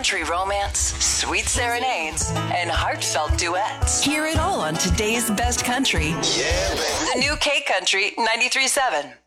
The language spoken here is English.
country romance, sweet serenades, and heartfelt duets. Hear it all on today's best country. Yeah, baby. The new K Country 93.7.